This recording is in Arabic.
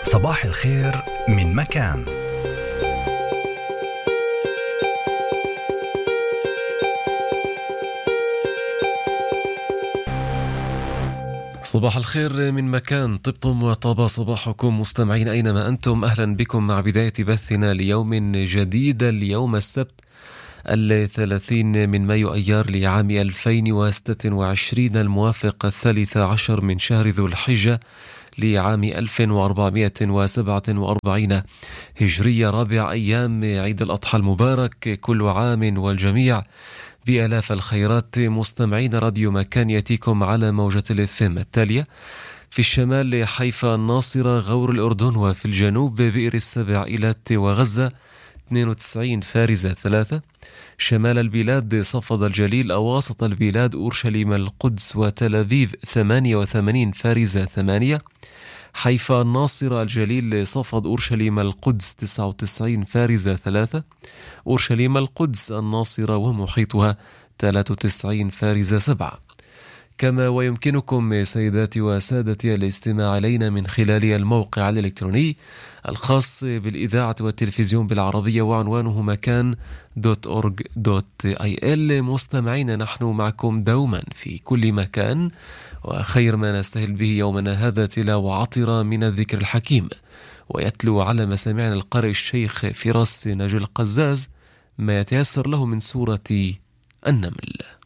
صباح الخير من مكان. صباح الخير من مكان، طبتم وطاب صباحكم مستمعين أينما أنتم. أهلا بكم مع بداية بثنا ليوم جديد، اليوم السبت 30 من مايو أيار لعام 2026 الموافق 13 من شهر ذو الحجة لعام 1447 هجرية، رابع أيام عيد الأضحى المبارك. كل عام والجميع بآلاف الخيرات. مستمعين راديو مكان يأتيكم على موجة الإثم التالية: في الشمال حيفا، الناصرة، غور الأردن، وفي الجنوب بئر السبع، إيلات وغزة 92 فارزة 3، شمال البلاد صفد الجليل، أواسط البلاد أورشليم القدس وتل أبيب 88 فارزة 8، حيفا الناصرة الجليل صفد أورشليم القدس 99 فارزة 3، أورشليم القدس الناصرة ومحيطها 93 فارزة 7. كما ويمكنكم سيداتي وسادتي الاستماع إلينا من خلال الموقع الإلكتروني الخاص بالإذاعة والتلفزيون بالعربية، وعنوانه مكان.org.il. مستمعين، نحن معكم دوما في كل مكان، وخير ما نستهل به يومنا هذا تلاوة عطرة من الذكر الحكيم. ويتلو على مسامعنا القارئ الشيخ فراس ناجي القزاز ما يتيسر له من سورة النمل.